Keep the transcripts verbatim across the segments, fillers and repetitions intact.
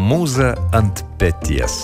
Mūza ant peties.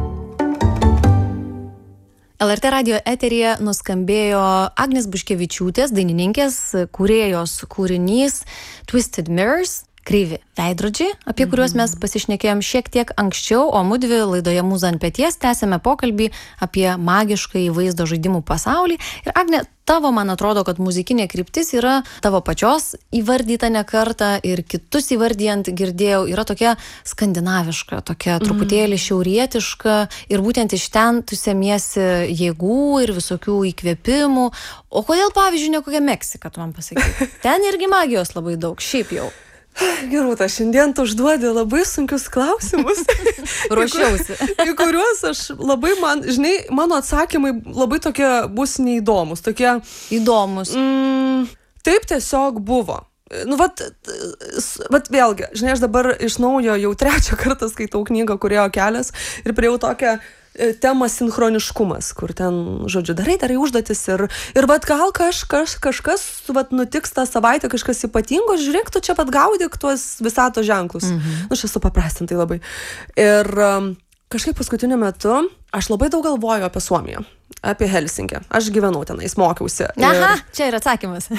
L R T radijo eteryje nuskambėjo Agnės Buškevičiūtės, dainininkės, kūrėjos kūrinys Twisted Mirrors, kreivi veidrodžiai, apie kuriuos mes pasišnekėjom šiek tiek anksčiau, o mudvi laidoje Mūza ant peties tęsėme pokalbį apie magišką vaizdo žaidimų pasaulį. Ir Agne, tavo, man atrodo, kad muzikinė kryptis yra tavo pačios įvardyta ne kartą ir kitus įvardyjant girdėjau, yra tokia skandinaviška, tokia truputėlį šiaurietiška ir būtent iš ten tu semiesi jėgų ir visokių įkvėpimų. O kodėl, pavyzdžiui, ne kokia Meksika, tu man pasakyk? Ten irgi magijos labai daug, šiaip jau. Gerūta, šiandien tu užduodi labai sunkius klausimus. Ruošiausi. Į kuriuos aš labai, man, žinai, mano atsakymai labai tokie bus neįdomus, tokie... Įdomus. Mm, taip tiesiog buvo. Nu, vat, vat vėlgi, žinai, aš dabar iš naujo jau trečią kartą skaitau knygą Kūrėjo kelias ir priejau tokią tema sinchroniškumas, kur ten, žodžiu, darai, darai užduotis ir, ir vat gal kaž, kaž, kažkas vat, nutiks tą savaitę, kažkas ypatingo, žiūrėk, tu čia pat gaudyk tuos visato ženklus. Mhm. Nu, čia supaprastintai labai. Ir um, kažkaip paskutiniu metu aš labai daug galvoju apie Suomiją, apie Helsinkį. Aš gyvenau tenais, mokiausi. Aha, ir... čia yra atsakymas.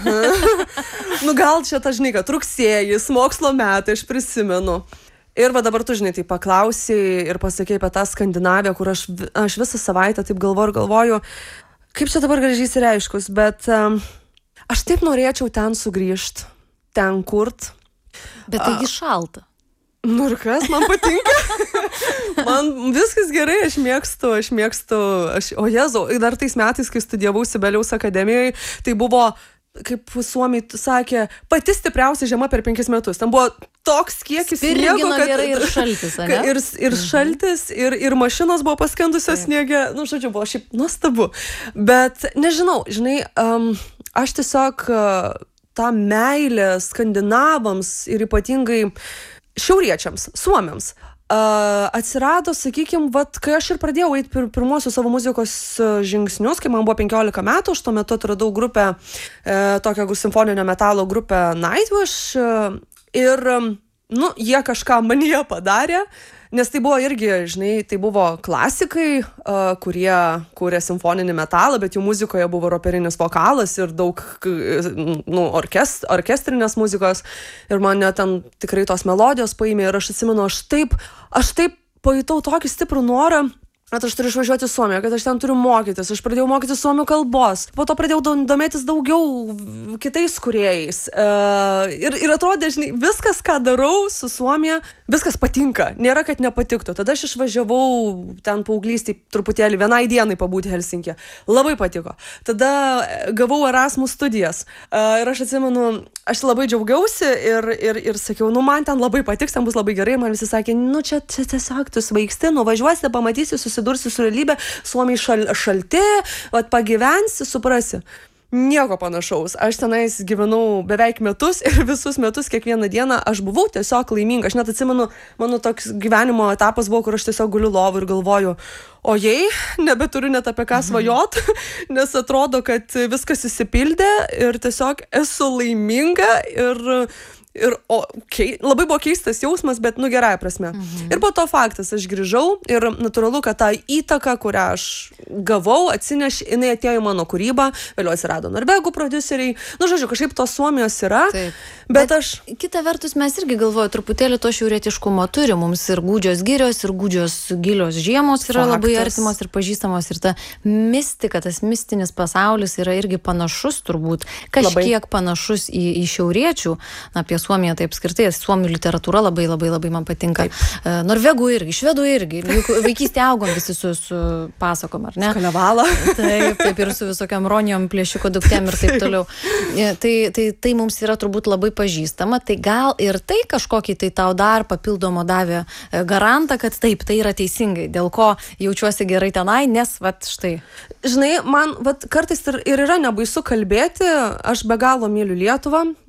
Nu, gal čia ta, žinai, kad rugsėjis, mokslo metai, aš prisimenu. Ir va dabar tu, žinai, tai paklausai ir pasakei apie tą Skandinaviją, kur aš, aš visą savaitę taip galvoju ir galvoju, kaip čia dabar gražiai įsireiškus, bet um, aš taip norėčiau ten sugrįžti, ten kurt. Bet taigi šalta. Nu ir kas, man patinka. Man viskas gerai, aš mėgstu, aš mėgstu, aš, o Jėzau, dar tais metais, kai studijavau Sibeliaus akademijoje, tai buvo, kaip Suomiai sakė, pati stipriausia žiema per penkis metus. Ten buvo toks kiekis sniego, kad... gerai ir šaltis, ane? Ir, ir šaltis, ir, ir mašinos buvo paskendusios sniege. Nu, žodžiu, buvo šiaip nuostabu. Bet nežinau, žinai, um, aš tiesiog uh, tą meilę skandinavams ir ypatingai šiauriečiams, suomiams, Uh, atsirado, sakykime, vat, kai aš ir pradėjau eiti pir, pirmuosius savo muzikos žingsnius, kai man buvo penkiolika metų, aš tuo metu atradau grupę, e, tokią simfoninio metalo grupę Nightwish e, ir, nu, jie kažką manyje padarė, nes tai buvo irgi, žinai, tai buvo klasikai, uh, kurie kūrė simfoninį metalą, bet jų muzikoje buvo operinis vokalas ir daug, nu, orkest, orkestrinės muzikos ir mane ten tikrai tos melodijos paėmė ir aš atsimenu, aš taip, aš taip pajutau tokį stiprų norą, kad aš turiu išvažiuoti į Suomiją, kad aš ten turiu mokytis. Aš pradėjau mokytis suomių kalbos. Po to pradėjau domėtis daugiau kitais kūrėjais. Uh, ir, ir atrodė, žinai, viskas, ką darau su Suomija, viskas patinka. Nėra, kad nepatiktų. Tada aš išvažiavau ten paauglystėj truputėlį vienai dienai pabūti Helsinkė. Labai patiko. Tada gavau Erasmus studijas. Uh, ir aš atsimenu, aš labai džiaugiausi ir, ir, ir sakiau, nu, man ten labai patiks, ten bus labai gerai. Man visi sakė, nu, čia, čia tiesiog tu svaigsti, nuvažiuosi, pamatysi, susidursi su realybė, Suomiai šal, šalti, vat pagyvensi, suprasi. Nieko panašaus. Aš tenais gyvenau beveik metus ir visus metus kiekvieną dieną aš buvau tiesiog laiminga. Aš net atsimenu, mano toks gyvenimo etapas buvo, kur aš tiesiog guliu lovą ir galvoju, o jei, nebeturiu net apie ką svajot, nes atrodo, kad viskas įsipildė ir tiesiog esu laiminga ir... Ir, o, kei, labai buvo keistas jausmas, bet, nu, gerąja prasme. Mhm. Ir po to faktas, aš grįžau ir natūralu, kad ta įtaka, kurią aš gavau, atsineš, jinai atėjo į mano kūrybą, vėliau atsirado norvegų prodiuseriai. Nu, žodžiu, kažkaip tos Suomijos yra, bet, bet aš... Kita vertus, mes irgi galvoju, truputėlį to šiaurietiškumo turi. Mums ir gūdžios girios, ir gūdžios gilios žiemos yra faktas. Labai artimos ir pažįstamos. Ir ta mistika, tas mistinis pasaulis yra irgi panašus, turbūt, kažkiek labai panašus į, į šiauriečių, na, apie Suomija, taip skirtai, suomių literatūra labai labai labai man patinka. Taip. Norvegų irgi, švedų irgi. Juk vaikystė augom visi su, su pasakom, ar ne? Kalevala. Taip, taip ir su visokiam ronijom, plėšiko duktėm ir taip toliau. Tai, tai, tai mums yra turbūt labai pažįstama. Tai gal ir tai kažkokį tai tau dar papildomo davė garantą, kad taip, tai yra teisingai, dėl ko jaučiuosi gerai tenai, nes, vat, štai. Žinai, man, vat, kartais ir, ir yra nebaisu kalbėti, aš be galo myliu Lietuvą.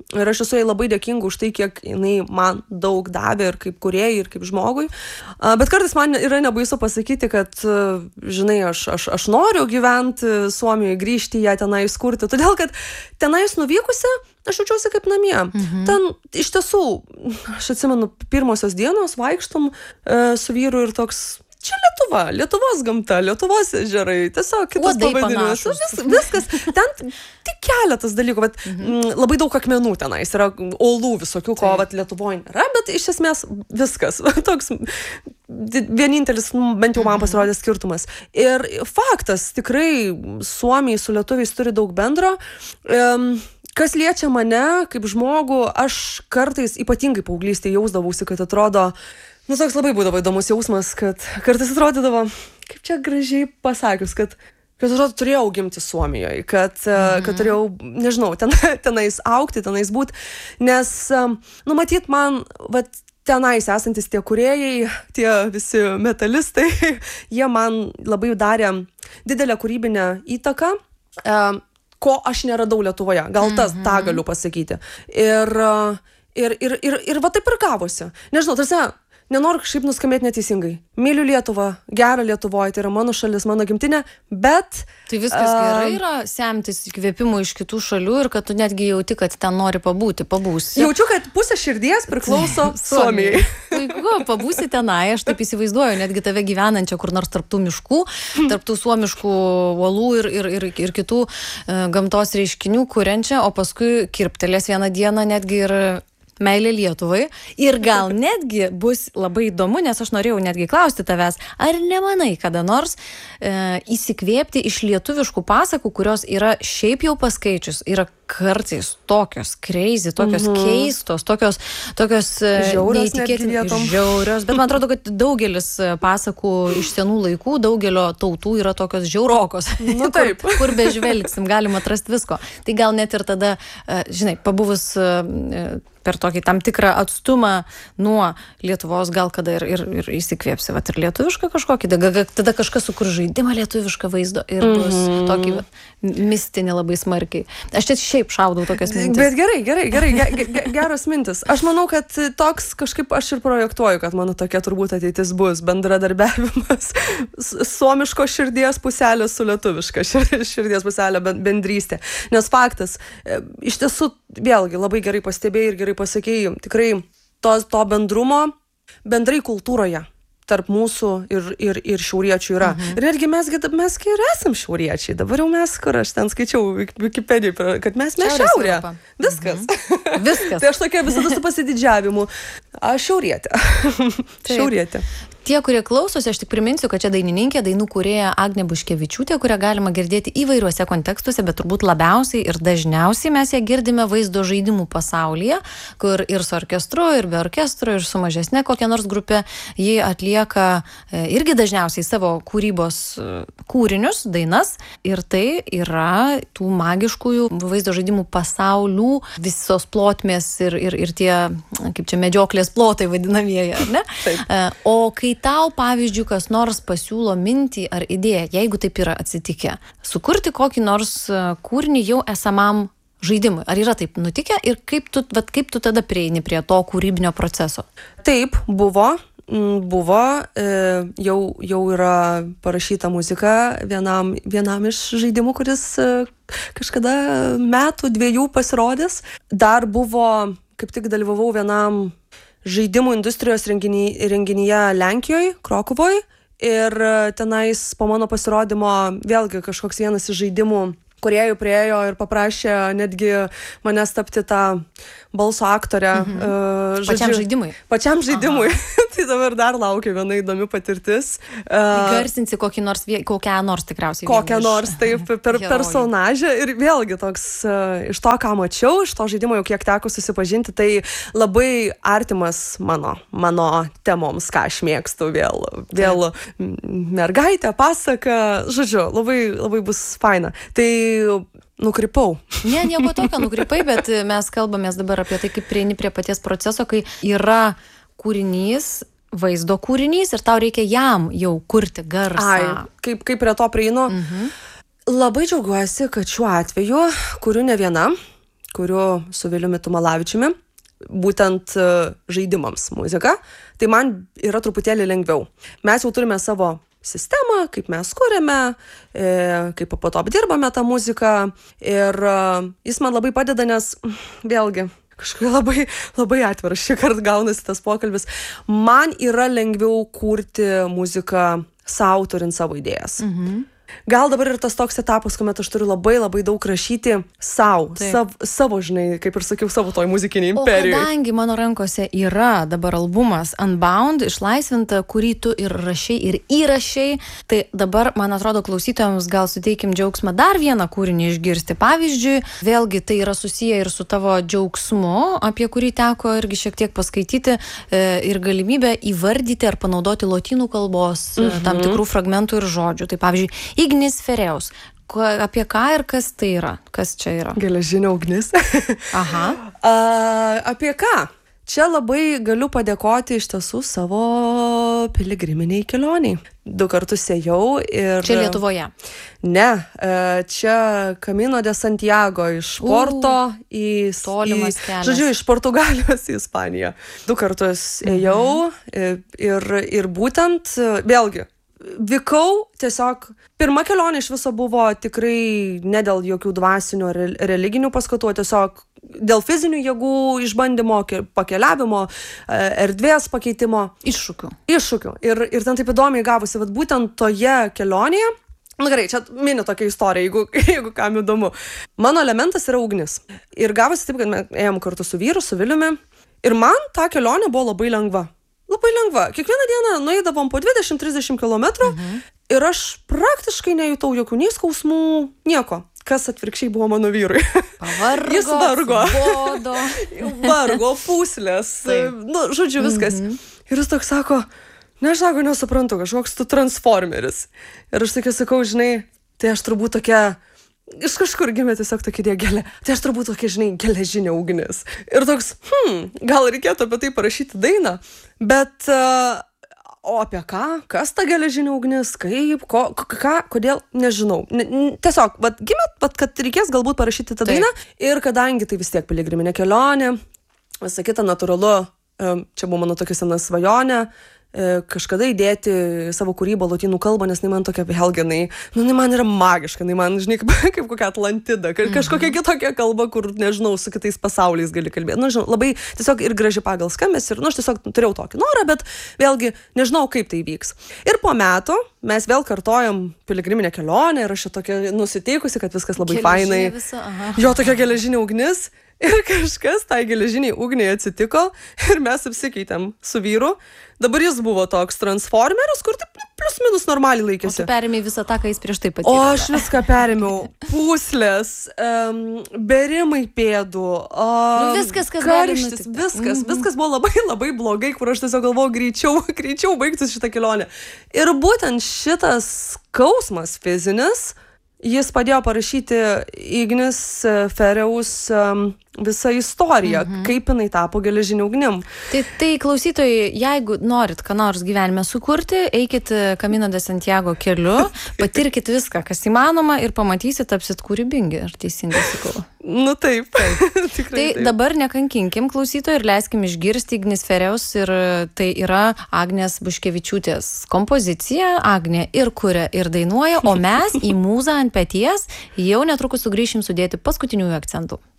ir aš esu jai labai dėkinga už tai, kiek jinai man daug davė ir kaip kūrėjai, ir kaip žmogui. Bet kartais man yra nebaisu pasakyti, kad, žinai, aš, aš, aš noriu gyventi Suomijoje, grįžti ją tenais kurti, todėl kad tenais nuvykusi, aš jaučiuosi kaip namie. Mhm. Ten iš tiesų, aš atsimenu, pirmosios dienos vaikštom e, su vyru ir toks, čia Lietuva, Lietuvos gamta, Lietuvos ežerai, tiesiog kitas pavadinimas. Vis, viskas, ten tik keletas dalykų, bet mhm. labai daug akmenų tenais, yra olų visokių, ko vat, Lietuvoje nėra, bet iš esmės viskas, toks vienintelis, bent jau man pasirodė skirtumas. Ir faktas, tikrai Suomiai su lietuviais turi daug bendro. Um, Kas liečia mane kaip žmogų, aš kartais ypatingai paauglystėje jausdavausi, kad atrodo, nu toks labai būdavo įdomus jausmas, kad kartais atrodydavo, kaip čia gražiai pasakius, kad, kad atrodo, turėjau gimti Suomijoje, kad, mhm. kad turėjau, nežinau, ten, tenais augti, tenais būti, nes, nu matyt, man, vat, tenais esantis tie kūrėjai, tie visi metalistai, jie man labai darė didelę kūrybinę įtaką, ko aš neradau Lietuvoje. Gal tas, mm-hmm. tą galiu pasakyti. Ir, ir, ir, ir, ir va taip ir gavosi. Nežinau, tarsi, nenoriu kažkaip nuskambėti neteisingai. Myliu Lietuvą, gerą Lietuvoje, tai yra mano šalis, mano gimtinė, bet... Tai viskas uh, gerai yra semtis įkvėpimų iš kitų šalių ir kad tu netgi jauti, kad ten nori pabūti, pabūsi. Jaučiu, kad pusė širdies priklauso Suomijai. Puiku, pabūsi tenai, aš taip įsivaizduoju, netgi tave gyvenančią kur nors tarptų miškų, tarptų suomiškų uolų ir, ir, ir, ir kitų uh, gamtos reiškinių kuriančią, o paskui kirptelės vieną dieną netgi ir... meilė Lietuvai ir gal netgi bus labai įdomu, nes aš norėjau netgi klausti tavęs, ar nemanai kada nors e, įsikvėpti iš lietuviškų pasakų, kurios yra šiaip jau paskaičius, yra kartais tokios crazy, tokios mhm. keistos, tokios, tokios neįtikėtinos, žiaurios, bet man atrodo, kad daugelis pasakų iš senų laikų, daugelio tautų yra tokios žiaurokos, nu, taip. kur, kur bežvelgsim, galima atrasti visko. Tai gal net ir tada, žinai, pabuvus per tokį tam tikrą atstumą nuo Lietuvos, gal kada ir, ir, ir įsikvėpsi, vat, ir lietuvišką kažkokį, tada, tada kažkas sukur žaidimą lietuvišką vaizdo ir bus mm-hmm. tokį vat, mistinį labai smarkiai. Aš čia šiaip šaudau tokias mintis. Bet gerai, gerai, gerai, ge, ge, geros mintis. Aš manau, kad toks kažkaip aš ir projektuoju, kad mano tokia turbūt ateitis bus bendradarbiavimas suomiško širdies puselė su lietuviška širdies puselė bendrystė. Nes faktas, iš tiesų, vėlgi, labai gerai pastebėjai ir gerai pasakėjai, tikrai to, to bendrumo bendrai kultūroje tarp mūsų ir, ir, ir šiauriečių yra. Mhm. Ir netgi mes, mes ir esam šiauriečiai. Dabar jau mes, kur aš ten skaičiau Wikipedijai, kad mes mes šiaurė. Viskas. Mhm. Viskas. Tai aš tokia visada su pasididžiavimu. Aš šiaurietė. Šiaurietė. Tie, kurie klausosi, aš tik priminsiu, kad čia dainininkė, dainų kūrėja Agnė Buškevičiūtė, kurią galima girdėti įvairiuose kontekstuose, bet turbūt labiausiai ir dažniausiai mes ją girdime vaizdo žaidimų pasaulyje, kur ir su orkestru, ir be orkestro, ir su mažesne kokia nors grupė ji atlieka irgi dažniausiai savo kūrybos kūrinius, dainas. Ir tai yra tų magiškųjų vaizdo žaidimų pasaulių visos plotmės ir, ir, ir tie, kaip čia, medžioklės plotai vadinamieji, ar ne? Taip. O kai tau, pavyzdžiui, kas nors pasiūlo mintį ar idėją, jeigu taip yra atsitikę, sukurti kokį nors kūrinį jau esamam žaidimui. Ar yra taip nutikę ir kaip tu, vat, kaip tu tada prieini prie to kūrybinio proceso? Taip, buvo. Buvo, jau, jau yra parašyta muzika vienam, vienam iš žaidimų, kuris kažkada metų, dviejų pasirodys. Dar buvo, kaip tik dalyvavau vienam žaidimų industrijos renginy, renginyje Lenkijoje, Krokuvoje. Ir tenais po mano pasirodymo vėlgi kažkoks vienas iš žaidimų kūrėjų priėjo ir paprašė netgi manęs tapti tą balso aktorę. Mhm. Uh, žodžiu, pačiam žaidimui. Pačiam žaidimui. Tai dabar dar laukia viena įdomi patirtis. Uh, Garsinsi kokį nors, kokią nors tikriausiai. Kokią nors, taip, per personažę. Ir vėlgi toks, uh, iš to, ką mačiau, iš to žaidimo jau kiek teko susipažinti, tai labai artimas mano, mano temoms, ką aš mėgstu vėl. Vėl mergaitė, pasaka, žodžiu, labai, labai bus faina. Tai nukrypau. Ne, nieko tokio nukrypai, bet mes kalbamės dabar apie tai, kaip prieini prie paties proceso, kai yra kūrinys, vaizdo kūrinys ir tau reikia jam jau kurti garsą. Ai, kaip, kaip prie to prieinu. Mhm. Labai džiaugiuosi, kad šiuo atveju kuriu ne viena, kuriu su Viliumi Tumalavičiumi, būtent žaidimams muziką, tai man yra truputėlį lengviau. Mes jau turime savo sistemą, kaip mes kuriame, kaip po to apdirbame tą muziką ir jis man labai padeda, nes vėlgi kažkaip labai, labai atviras šį kartą gaunasi tas pokalbis. Man yra lengviau kurti muziką sau, turint savo idėjas. Mhm. Gal dabar ir tas toks etapas, kuomet aš turiu labai labai daug rašyti sau, sav, savo, žinai, kaip ir sakiau, savo toj muzikinį imperijoje. O kadangi mano rankose yra dabar albumas Unbound, išlaisvinta, kurį tu ir rašiai, ir įrašiai, tai dabar, man atrodo, klausytojams gal suteikim džiaugsmą dar vieną kūrinį išgirsti. Pavyzdžiui, vėlgi tai yra susiję ir su tavo džiaugsmu, apie kurį teko irgi šiek tiek paskaityti, ir galimybę įvardyti ar panaudoti lotynų kalbos mhm. tam tikrų fragmentų ir žodžių. Tai pavyzdžiui, Ignis Fereus. Apie ką ir kas tai yra? Kas čia yra? Geležinė ugnis. Aha. A, apie ką? Čia labai galiu padėkoti iš tiesų savo piligriminiai kelioniai. Du kartus ėjau ir... Čia Lietuvoje? Ne, čia Camino de Santiago iš Porto uh, į... Tolimas į, kelias. Žodžiu, iš Portugalijos į Ispaniją. Du kartus ėjau mhm. ir, ir būtent, vėlgi, vykau tiesiog, pirma kelionė iš viso buvo tikrai ne dėl jokių dvasinių ar religinių paskatų, tiesiog dėl fizinių jėgų išbandymo, pakeliavimo, erdvės pakeitimo. Iššūkių. Iššūkių. Ir, ir ten taip įdomiai gavosi, vat būtent toje kelionėje, na gerai, čia mini tokia istorija, jeigu, jeigu kam įdomu. Mano elementas yra ugnis. Ir gavosi taip, kad mes ėjom kartu su vyru, su Viliumi. Ir man ta kelionė buvo labai lengva. Labai lengva. Kiekvieną dieną nueidavom po dvidešimt trisdešimt kilometrų uh-huh. ir aš praktiškai nejutau jokių nei skausmų, nieko. Kas atvirkščiai buvo mano vyrui. Pavargo, jis vargo. Bodo. Vargo, pūslės. Nu, žodžiu, viskas. Uh-huh. Ir jis toks sako, ne, aš sako, nesuprantu, kažkoks tu transformeris. Ir aš tokia sakau, žinai, tai aš turbūt tokia... Iš kažkur gimė tiesiog tokia diegelė. Tai aš turbūt tokia, žinai, geležinė ugnis. Ir toks, hm, gal reikėtų apie tai parašyti dainą. Bet, uh, o apie ką? Kas ta geležinė ugnis? Kaip? Ko, ką? Kodėl? Nežinau. N tiesiog, vat, gimė, vat, kad reikės galbūt parašyti tą dainą. Ir kadangi tai vis tiek piligriminė kelionė, visą kitą natūralu, um, čia buvo mano tokia sena svajonė, kažkada įdėti savo kūrybą lotynų kalbą, nes jinai man tokia vėlginai, nu, jinai man yra magiška, jinai man, žinai, kaip, kaip kokia Atlantida, kažkokia kitokia kalba, kur, nežinau, su kitais pasauliais gali kalbėti. Nu, žinau, labai tiesiog ir graži pagal skambesį, ir, nu, aš tiesiog turėjau tokį norą, bet vėlgi nežinau, kaip tai vyks. Ir po metų mes vėl kartojam piligriminę kelionę ir aš čia tokia nusiteikusi, kad viskas labai fainai. Visa, aha. Jo, tokia geležinė ugnis. Ir kažkas tai geležiniai ugniai atsitiko ir mes apsikeitėm su vyru. Dabar jis buvo toks transformeris, kur taip plius minus normaliai laikėsi. O tu perėmėjai visą tą, ką jis prieš tai patyrė. O aš viską perėmiau. Pūslės, um, berimai pėdų, um, nu, viskas, kas karštis, viskas. Mm-hmm. Viskas buvo labai labai blogai, kur aš tiesiog galvojau greičiau, greičiau baigtis šitą kelionę. Ir būtent šitas skausmas fizinis, jis padėjo parašyti Ignis Fereus um, visą istoriją, mhm. kaip jinai tapo geležiniu ugnim. Tai, tai klausytojai, jeigu norit ką nors gyvenime sukurti, eikit Camino de Santiago keliu, patirkit viską, kas įmanoma ir pamatysit, tapsit kūrybingi, ar teisingai sakau. Nu taip, taip. Tikrai tai taip. Dabar nekankinkim klausytojų ir leiskim išgirsti Ignis Fereus, ir tai yra Agnės Buškevičiūtės kompozicija. Agnė ir kuria, ir dainuoja, o mes į mūzą ant peties jau netrukus sugrįšim sudėti paskutiniųjų akcentų.